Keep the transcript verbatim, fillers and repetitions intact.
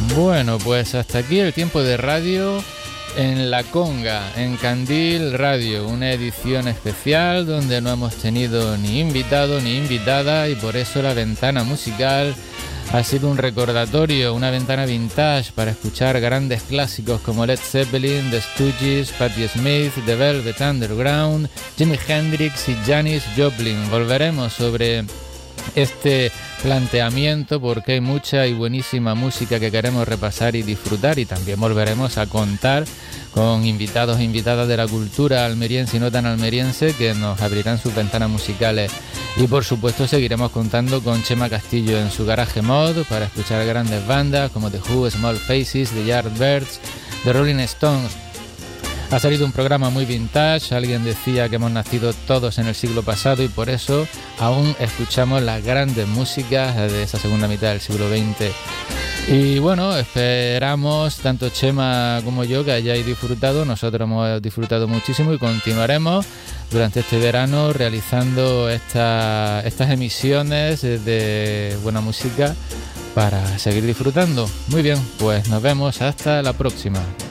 Bueno, pues hasta aquí el tiempo de radio en La Conga, en Candil Radio, una edición especial donde no hemos tenido ni invitado ni invitada y por eso la ventana musical ha sido un recordatorio, una ventana vintage para escuchar grandes clásicos como Led Zeppelin, The Stooges, Patti Smith, The Velvet Underground, Jimi Hendrix y Janis Joplin. Volveremos sobre este planteamiento porque hay mucha y buenísima música que queremos repasar y disfrutar, y también volveremos a contar con invitados e invitadas de la cultura almeriense y no tan almeriense que nos abrirán sus ventanas musicales. Y por supuesto seguiremos contando con Chema Castillo en su Garage Mod para escuchar grandes bandas como The Who, Small Faces, The Yardbirds, The Rolling Stones. Ha salido un programa muy vintage, alguien decía que hemos nacido todos en el siglo pasado y por eso aún escuchamos las grandes músicas de esa segunda mitad del siglo veinte. Y bueno, esperamos, tanto Chema como yo, que hayáis disfrutado. Nosotros hemos disfrutado muchísimo y continuaremos durante este verano realizando esta, estas emisiones de buena música para seguir disfrutando. Muy bien, pues nos vemos hasta la próxima.